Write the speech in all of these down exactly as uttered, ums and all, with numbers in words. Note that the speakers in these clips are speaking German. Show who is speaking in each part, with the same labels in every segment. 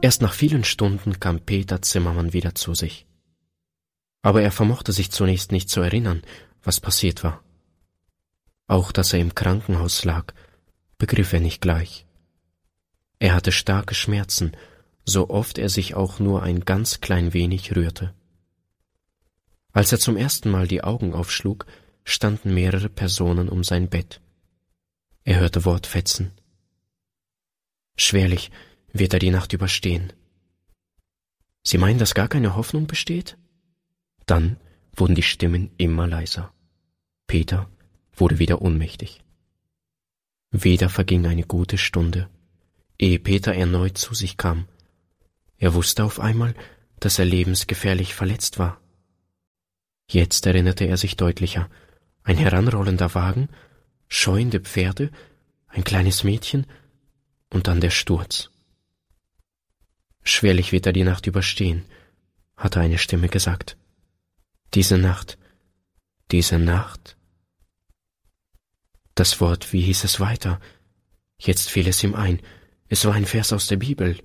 Speaker 1: Erst nach vielen Stunden kam Peter Zimmermann wieder zu sich. Aber er vermochte sich zunächst nicht zu erinnern, was passiert war. Auch dass er im Krankenhaus lag, begriff er nicht gleich. Er hatte starke Schmerzen, so oft er sich auch nur ein ganz klein wenig rührte. Als er zum ersten Mal die Augen aufschlug, standen mehrere Personen um sein Bett. Er hörte Wortfetzen. Schwerlich wird er die Nacht überstehen. Sie meinen, dass gar keine Hoffnung besteht? Dann wurden die Stimmen immer leiser. Peter wurde wieder ohnmächtig. Wieder verging eine gute Stunde, ehe Peter erneut zu sich kam. Er wusste auf einmal, dass er lebensgefährlich verletzt war. Jetzt erinnerte er sich deutlicher. Ein heranrollender Wagen, scheuende Pferde, ein kleines Mädchen und dann der Sturz. Schwerlich wird er die Nacht überstehen, hatte eine Stimme gesagt. Diese Nacht, diese Nacht. Das Wort, wie hieß es weiter? Jetzt fiel es ihm ein. Es war ein Vers aus der Bibel.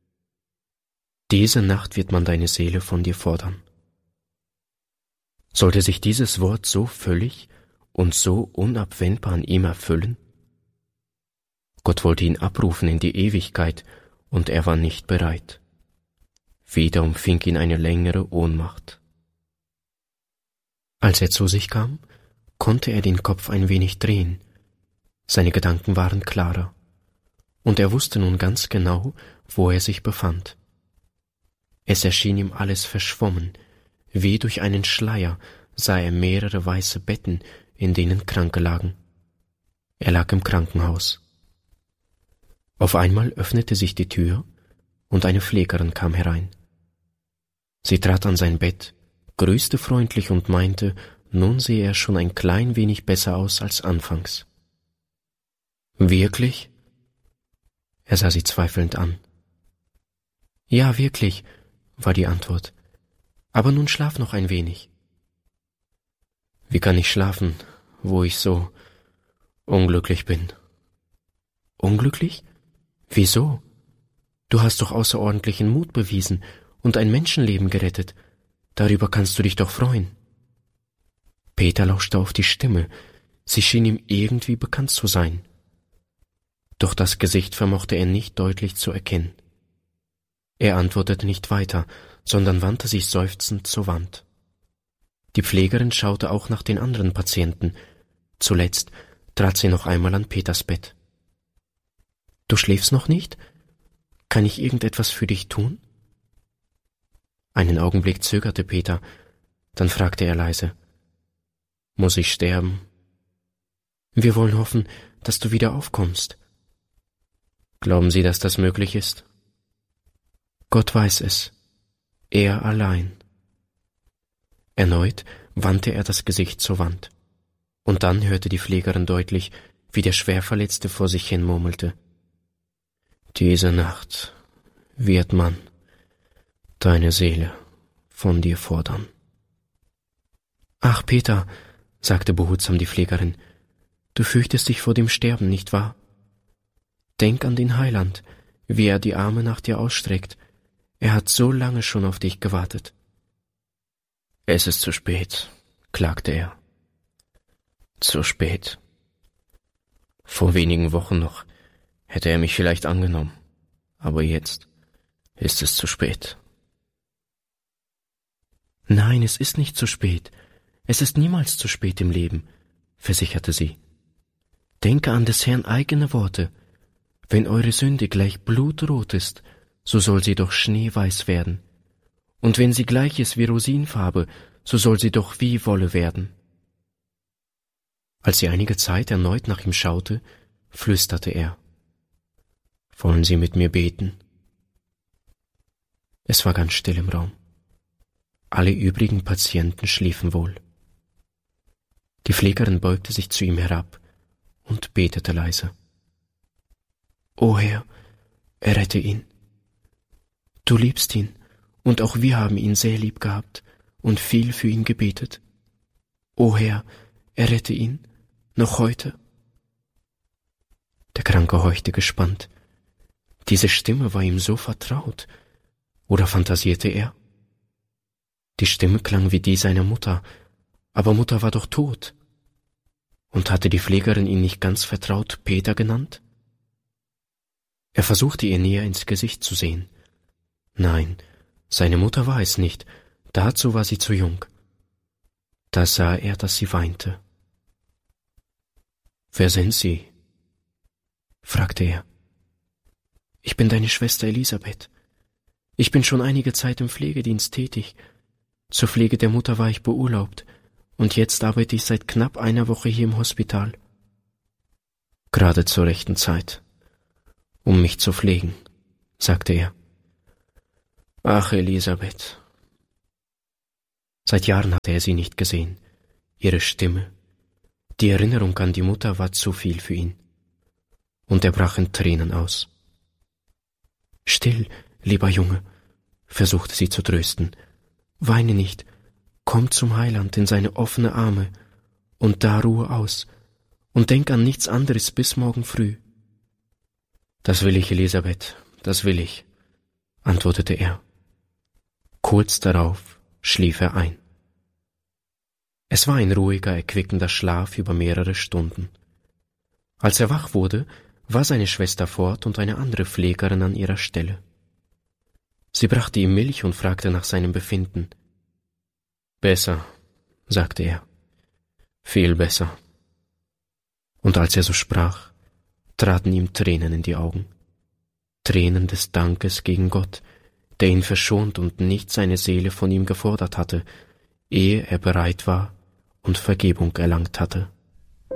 Speaker 1: Diese Nacht wird man deine Seele von dir fordern. Sollte sich dieses Wort so völlig und so unabwendbar an ihm erfüllen? Gott wollte ihn abrufen in die Ewigkeit, und er war nicht bereit. Wieder umfing ihn eine längere Ohnmacht. Als er zu sich kam, konnte er den Kopf ein wenig drehen. Seine Gedanken waren klarer, und er wusste nun ganz genau, wo er sich befand. Es erschien ihm alles verschwommen, wie durch einen Schleier sah er mehrere weiße Betten, in denen Kranke lagen. Er lag im Krankenhaus. Auf einmal öffnete sich die Tür, und eine Pflegerin kam herein. Sie trat an sein Bett, grüßte freundlich und meinte, nun sehe er schon ein klein wenig besser aus als anfangs. »Wirklich?« Er sah sie zweifelnd an. »Ja, wirklich«, war die Antwort. »Aber nun schlaf noch ein wenig.« »Wie kann ich schlafen, wo ich so unglücklich bin?« »Unglücklich? Wieso? Du hast doch außerordentlichen Mut bewiesen und ein Menschenleben gerettet. Darüber kannst du dich doch freuen.« Peter lauschte auf die Stimme. Sie schien ihm irgendwie bekannt zu sein. Doch das Gesicht vermochte er nicht deutlich zu erkennen. Er antwortete nicht weiter, sondern wandte sich seufzend zur Wand. Die Pflegerin schaute auch nach den anderen Patienten. Zuletzt trat sie noch einmal an Peters Bett. »Du schläfst noch nicht? Kann ich irgendetwas für dich tun?« Einen Augenblick zögerte Peter, dann fragte er leise, »Muss ich sterben?« »Wir wollen hoffen, dass du wieder aufkommst.« »Glauben Sie, dass das möglich ist?« »Gott weiß es. Er allein.« Erneut wandte er das Gesicht zur Wand. Und dann hörte die Pflegerin deutlich, wie der Schwerverletzte vor sich hin murmelte. »Diese Nacht wird man deine Seele von dir fordern.« »Ach, Peter«, sagte behutsam die Pflegerin, »du fürchtest dich vor dem Sterben, nicht wahr? Denk an den Heiland, wie er die Arme nach dir ausstreckt. Er hat so lange schon auf dich gewartet.« »Es ist zu spät«, klagte er. »Zu spät. Vor wenigen Wochen noch hätte er mich vielleicht angenommen, aber jetzt ist es zu spät.« »Nein, es ist nicht zu spät. Es ist niemals zu spät im Leben«, versicherte sie. »Denke an des Herrn eigene Worte. Wenn eure Sünde gleich blutrot ist, so soll sie doch schneeweiß werden. Und wenn sie gleich ist wie Rosinfarbe, so soll sie doch wie Wolle werden.« Als sie einige Zeit erneut nach ihm schaute, flüsterte er, »Wollen Sie mit mir beten?« Es war ganz still im Raum. Alle übrigen Patienten schliefen wohl. Die Pflegerin beugte sich zu ihm herab und betete leise. »O Herr, errette ihn. Du liebst ihn, und auch wir haben ihn sehr lieb gehabt und viel für ihn gebetet. O Herr, errette ihn, noch heute.« Der Kranke horchte gespannt. Diese Stimme war ihm so vertraut. Oder fantasierte er? Die Stimme klang wie die seiner Mutter, aber Mutter war doch tot. Und hatte die Pflegerin ihn nicht ganz vertraut Peter genannt? Er versuchte ihr näher ins Gesicht zu sehen. Nein, seine Mutter war es nicht, dazu war sie zu jung. Da sah er, dass sie weinte. »Wer sind Sie?« fragte er. »Ich bin deine Schwester Elisabeth. Ich bin schon einige Zeit im Pflegedienst tätig. Zur Pflege der Mutter war ich beurlaubt, und jetzt arbeite ich seit knapp einer Woche hier im Hospital.« »Gerade zur rechten Zeit, um mich zu pflegen«, sagte er. »Ach, Elisabeth.« Seit Jahren hatte er sie nicht gesehen. Ihre Stimme, die Erinnerung an die Mutter war zu viel für ihn. Und er brach in Tränen aus. »Still, lieber Junge«, versuchte sie zu trösten. »Weine nicht, komm zum Heiland in seine offene Arme und da ruhe aus und denk an nichts anderes bis morgen früh.« »Das will ich, Elisabeth, das will ich«, antwortete er. Kurz darauf schlief er ein. Es war ein ruhiger, erquickender Schlaf über mehrere Stunden. Als er wach wurde, war seine Schwester fort und eine andere Pflegerin an ihrer Stelle. Sie brachte ihm Milch und fragte nach seinem Befinden. »Besser«, sagte er, »viel besser.« Und als er so sprach, traten ihm Tränen in die Augen. Tränen des Dankes gegen Gott, der ihn verschont und nicht seine Seele von ihm gefordert hatte, ehe er bereit war und Vergebung erlangt hatte.